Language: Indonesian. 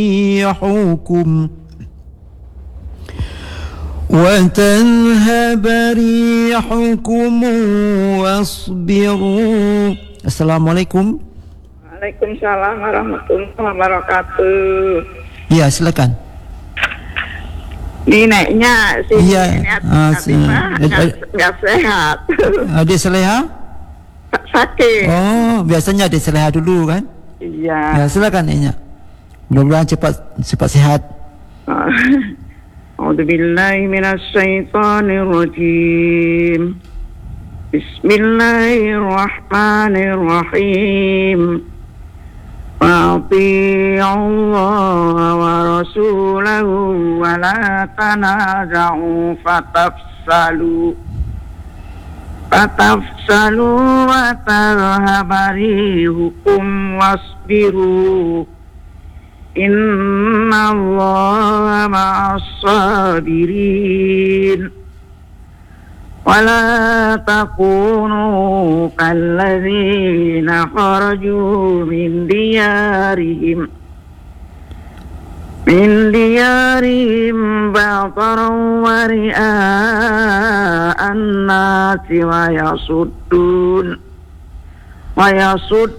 ريحكم وتذهب ريحكم واصبروا. Assalamualaikum. Waalaikumsalam warahmatullahi wabarakatuh. Ya, silakan. Neneknya si Iya, nggak sehat. Dia seleha? Sakit. Oh, biasanya dia seleha dulu kan? Iya. Ya, silakan neneknya. Mudah-mudahan cepat sehat. A'udzubillahi minasyaitonir rajim. Bismillahirrahmanirrahim. Ati'u Allah wa rasulahu wa la tanaza'u fatafsalu wa tadhhaba rihukum wasbiru innallaha ma'as sabirin. ولا تكونوا كالذين خرجوا من ديارهم بطرا ورئاء الناس ويصدون